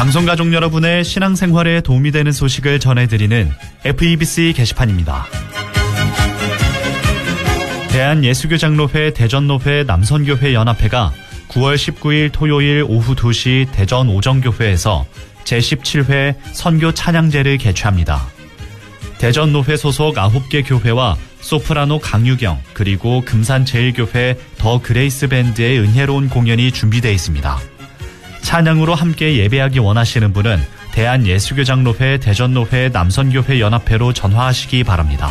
방송가족 여러분의 신앙생활에 도움이 되는 소식을 전해드리는 FEBC 게시판입니다. 대한예수교장로회 대전노회 남선교회 연합회가 9월 19일 토요일 오후 2시 대전 오정교회에서 제17회 선교 찬양제를 개최합니다. 대전노회 소속 9개 교회와 소프라노 강유경 그리고 금산제일교회 더 그레이스 밴드의 은혜로운 공연이 준비되어 있습니다. 찬양으로 함께 예배하기 원하시는 분은 대한예수교장로회 대전노회 남선교회 연합회로 전화하시기 바랍니다.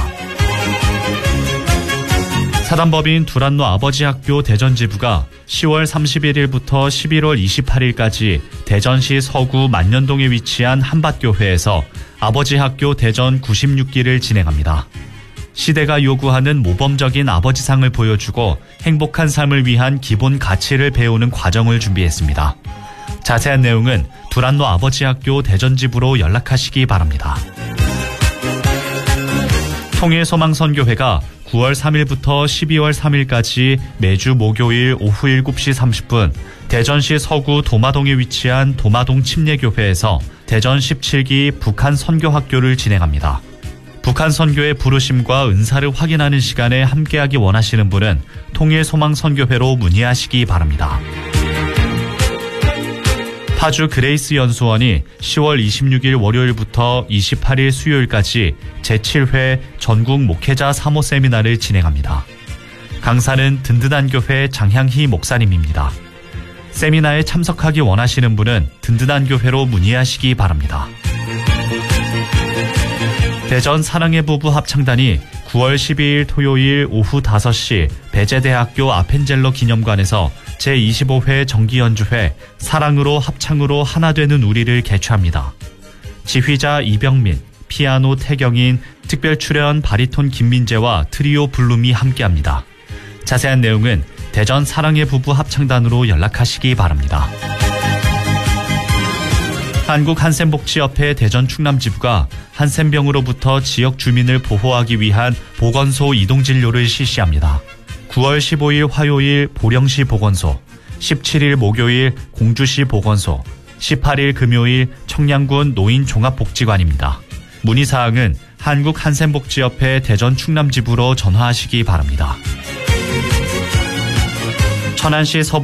사단법인 두란노 아버지학교 대전지부가 10월 31일부터 11월 28일까지 대전시 서구 만년동에 위치한 한밭교회에서 아버지학교 대전 96기를 진행합니다. 시대가 요구하는 모범적인 아버지상을 보여주고 행복한 삶을 위한 기본 가치를 배우는 과정을 준비했습니다. 자세한 내용은 두란노 아버지학교 대전지부로 연락하시기 바랍니다. 통일소망선교회가 9월 3일부터 12월 3일까지 매주 목요일 오후 7시 30분 대전시 서구 도마동에 위치한 도마동 침례교회에서 대전 17기 북한 선교학교를 진행합니다. 북한 선교의 부르심과 은사를 확인하는 시간에 함께하기 원하시는 분은 통일소망선교회로 문의하시기 바랍니다. 파주 그레이스 연수원이 10월 26일 월요일부터 28일 수요일까지 제7회 전국 목회자 사모 세미나를 진행합니다. 강사는 든든한 교회 장향희 목사님입니다. 세미나에 참석하기 원하시는 분은 든든한 교회로 문의하시기 바랍니다. 대전 사랑의 부부 합창단이 9월 12일 토요일 오후 5시 배재대학교 아펜젤러 기념관에서 제25회 정기연주회 사랑으로 합창으로 하나 되는 우리를 개최합니다. 지휘자 이병민, 피아노 태경인, 특별 출연 바리톤 김민재와 트리오 블룸이 함께합니다. 자세한 내용은 대전 사랑의 부부 합창단으로 연락하시기 바랍니다. 한국한센복지협회 대전 충남지부가 한센병으로부터 지역 주민을 보호하기 위한 보건소 이동진료를 실시합니다. 9월 15일 화요일 보령시 보건소, 17일 목요일 공주시 보건소, 18일 금요일 청량군 노인종합복지관입니다. 문의사항은 한국한센복지협회 대전 충남지부로 전화하시기 바랍니다. 천안시 서부